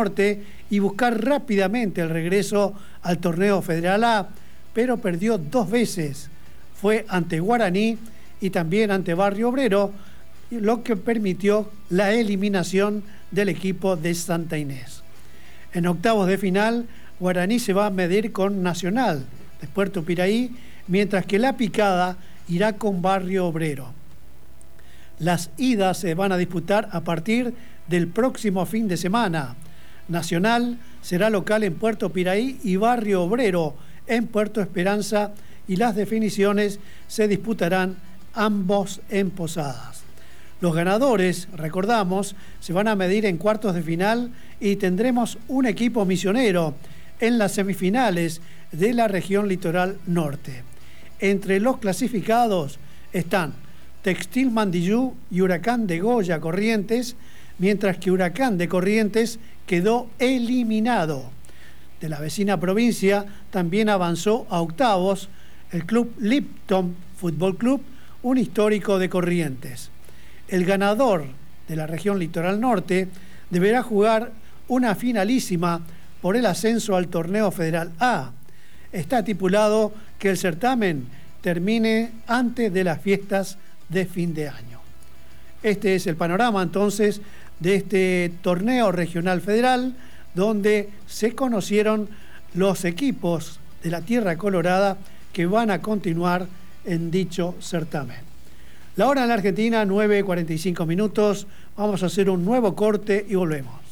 Norte y buscar rápidamente el regreso al torneo Federal A, pero perdió 2 veces. Fue ante Guaraní y también ante Barrio Obrero, lo que permitió la eliminación del equipo de Santa Inés. En octavos de final, Guaraní se va a medir con Nacional de Puerto Piraí, mientras que La Picada irá con Barrio Obrero. Las idas se van a disputar a partir del próximo fin de semana. Nacional será local en Puerto Piraí y Barrio Obrero en Puerto Esperanza, y las definiciones se disputarán ambos en Posadas. Los ganadores, recordamos, se van a medir en cuartos de final y tendremos un equipo misionero en las semifinales de la región Litoral Norte. Entre los clasificados están Textil Mandillú y Huracán de Goya Corrientes, mientras que Huracán de Corrientes quedó eliminado. De la vecina provincia también avanzó a octavos el club Lipton Fútbol Club, un histórico de Corrientes. El ganador de la región Litoral Norte deberá jugar una finalísima por el ascenso al torneo Federal A. Está estipulado que el certamen termine antes de las fiestas de fin de año. Este es el panorama entonces de este torneo regional federal, donde se conocieron los equipos de la Tierra Colorada que van a continuar en dicho certamen. La hora en la Argentina, 9:45 minutos. Vamos a hacer un nuevo corte y volvemos.